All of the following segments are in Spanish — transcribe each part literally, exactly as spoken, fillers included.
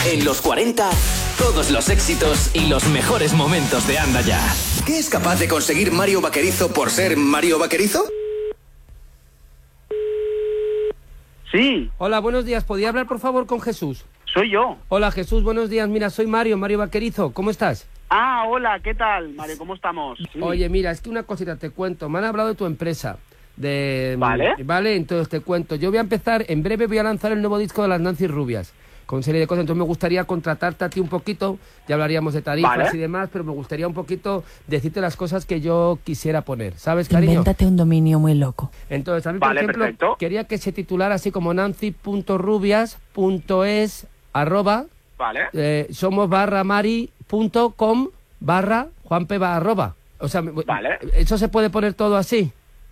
En los cuarenta, todos los éxitos y los mejores momentos de Anda Ya. ¿Qué es capaz de conseguir Mario Vaquerizo por ser Mario Vaquerizo? Sí. Hola, buenos días. ¿Podría hablar, por favor, con Jesús? Soy yo. Hola, Jesús, buenos días. Mira, soy Mario, Mario Vaquerizo. ¿Cómo estás? Ah, hola, ¿qué tal, Mario? ¿Cómo estamos? Sí. Oye, mira, es que una cosita te cuento. Me han hablado de tu empresa. De, Vale. Vale, entonces te cuento. Yo voy a empezar, en breve voy a lanzar el nuevo disco de las Nancy Rubias, con serie de cosas. Entonces me gustaría contratarte a ti un poquito. Ya hablaríamos de tarifas Vale. y demás, pero me gustaría un poquito decirte las cosas que yo quisiera poner. ¿Sabes, cariño? Invéntate un dominio muy loco. Entonces, a mí, Vale, por ejemplo, perfecto. quería que se titulara así como nancy punto rubias punto es arroba Vale. eh, somos barra mari punto com barra juanpe va arroba. O sea, Vale. ¿eso se puede poner todo así?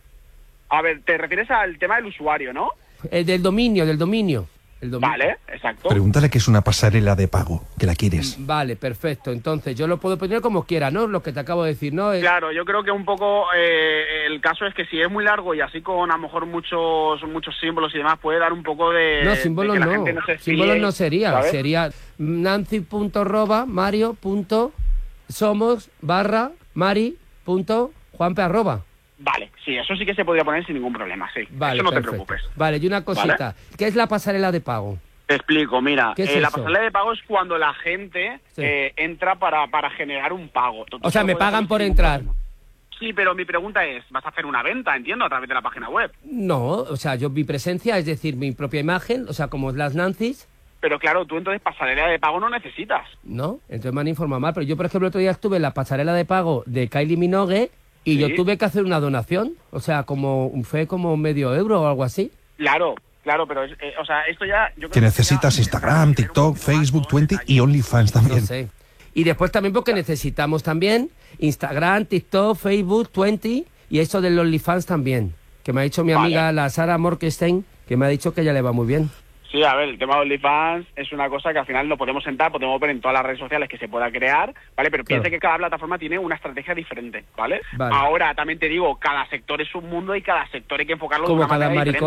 A ver, te refieres al tema del usuario, ¿no? El del dominio, del dominio. El dominio. Vale, exacto. Pregúntale qué es una pasarela de pago, que la quieres. Vale, perfecto. Entonces, yo lo puedo poner como quiera, ¿no? Lo que te acabo de decir, ¿no? Es- Claro, yo creo que un poco eh, el caso es que si es muy largo y así con a lo mejor muchos muchos símbolos y demás, puede dar un poco de... No, de símbolos que la no. gente no se fíe, Símbolos no sería. ¿sabes? Sería nancy punto arroba mario punto somos barra mari punto juanpe arroba. Vale, sí, eso sí que se podría poner sin ningún problema, sí. Vale, eso no perfecto. te preocupes. Vale, y una cosita. ¿Qué es la pasarela de pago? Te explico, mira, ¿Qué es eh, la eso? pasarela de pago es cuando la gente Sí. eh, entra para, para generar un pago. Tú- tú O sea, lo me puedes pagan hacer por sin entrar. ningún problema. Sí, pero mi pregunta es, ¿vas a hacer una venta, entiendo, a través de la página web? No, o sea, yo mi presencia, es decir, mi propia imagen, o sea, como las Nancy's, Pero claro, tú entonces pasarela de pago no necesitas. ¿no? Entonces me han informado mal, pero yo, por ejemplo, el otro día estuve en la pasarela de pago de Kylie Minogue y Sí. yo tuve que hacer una donación, o sea, como fue como medio euro o algo así. Claro, claro, pero, es- eh, o sea, esto ya... Yo creo Que necesitas ya- Instagram, TikTok, Facebook, veinte y OnlyFans No también. sé. Y después también porque necesitamos también Instagram, TikTok, Facebook, veinte y eso del OnlyFans también, que me ha dicho mi Vale. amiga la Sara Morkenstein, que me ha dicho que ella le va muy bien. Sí, a ver, el tema de OnlyFans es una cosa que al final lo podemos sentar, podemos ver en todas las redes sociales que se pueda crear, ¿vale? Pero piensa Claro. que cada plataforma tiene una estrategia diferente, ¿vale? Vale. Ahora, también te digo, cada sector es un mundo y cada sector hay que enfocarlo Como de una cada manera maricón. diferente.